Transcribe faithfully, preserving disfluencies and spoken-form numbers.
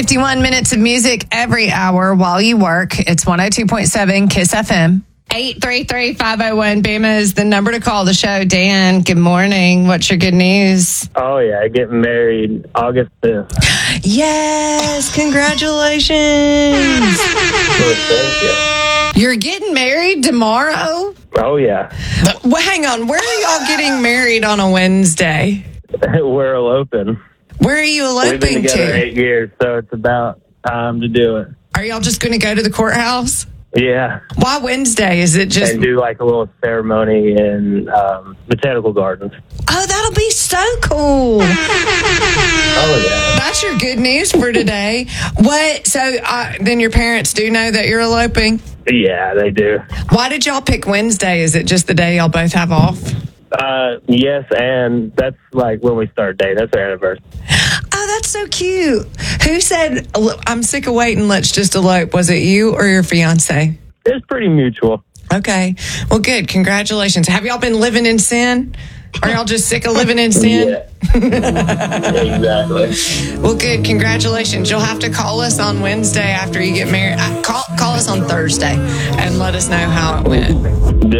fifty-one minutes of music every hour while you work. It's one oh two point seven KISS F M. eight three three, five oh one, B E M A is the number to call the show. Dan, good morning. What's your good news? Oh, yeah. Getting married August fifth. Yes. Congratulations. Well, thank you. You're getting married tomorrow? Oh, yeah. Well, hang on. Where are y'all getting married on a Wednesday? We're eloping. Where are you We've been eloping together to? eight years, so it's about time to do it. Are y'all just going to go to the courthouse? Yeah. Why Wednesday? Is it just... And do like a little ceremony in um, botanical gardens. Oh, that'll be so cool. Oh, yeah. That's your good news for today. What? So uh, then your parents do know that you're eloping? Yeah, they do. Why did y'all pick Wednesday? Is it just the day y'all both have off? Uh, yes, and that's like when we start dating. That's our anniversary. Oh, that's so cute. Who said, I'm sick of waiting, let's just elope? Was it you or your fiance? It's pretty mutual. Okay. Well, good. Congratulations. Have y'all been living in sin? Are y'all just sick of living in sin? Yeah. Exactly. Well, good. Congratulations. You'll have to call us on Wednesday after you get married. Uh, Call, call us on Thursday and let us know how it went.